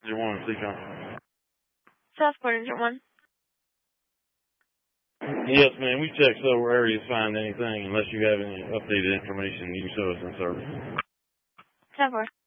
01, Seacon. Southport, Engine 1. Yes, ma'am. We checked several areas to find anything. Unless you have any updated information, you can show us in service. 10-4.